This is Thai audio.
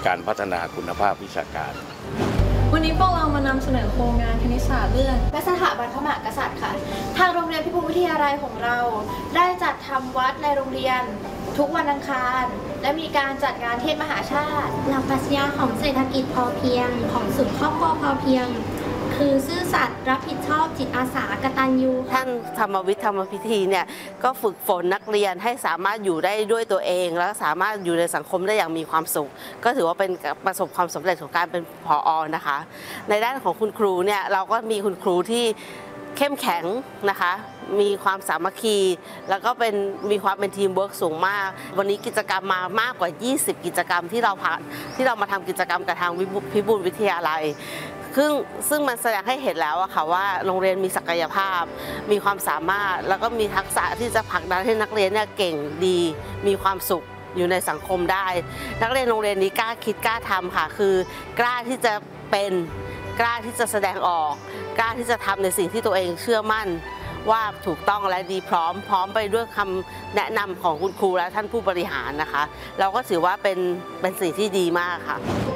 การพัฒนาคุณภาพวิชาการวันนี้พวกเรามานำเสนอโครงงานคณิตศาสตร์เรื่องและสถาบันพระมหากษัตริย์ค่ะทางโรงเรียนพิบูลวิทยาลัยของเราได้จัดทำวัดในโรงเรียนทุกวันอังคารและมีการจัดงานเทศมหาชาติหลักปรัชญาของเศรษฐกิจพอเพียงของศูนย์ครอบครัวพอเพียงคือซื่อสัตย์รับผิดชอบจิตอาสากตัญญูท่านธรรมวิทย์ธรรมพิธีเนี่ยก็ฝึกฝนนักเรียนให้สามารถอยู่ได้ด้วยตัวเองแล้วสามารถอยู่ในสังคมได้อย่างมีความสุขก็ถือว่าเป็นประสบความสำเร็จของการเป็นผอ.นะคะในด้านของคุณครูเนี่ยเราก็มีคุณครูที่เข้มแข็งนะคะมีความสามัคคีแล้วก็มีความเป็นทีมเวิร์กสูงมากวันนี้กิจกรรมมากกว่า20กิจกรรมที่เรามาทำกิจกรรมกับทางพิบูลวิทยาลัยซึ่งมันแสดงให้เห็นแล้วอะค่ะว่าโรงเรียนมีศักยภาพมีความสามารถแล้วก็มีทักษะที่จะผลักดันให้นักเรียนเนี่ยเก่งดีมีความสุขอยู่ในสังคมได้นักเรียนโรงเรียนนี้กล้าคิดกล้าทำค่ะคือกล้าที่จะเป็นกล้าที่จะแสดงออกกล้าที่จะทำในสิ่งที่ตัวเองเชื่อมั่นว่าถูกต้องและดีพร้อมไปด้วยคำแนะนำของคุณครูและท่านผู้บริหารนะคะเราก็ถือว่าเป็นสิ่งที่ดีมากค่ะ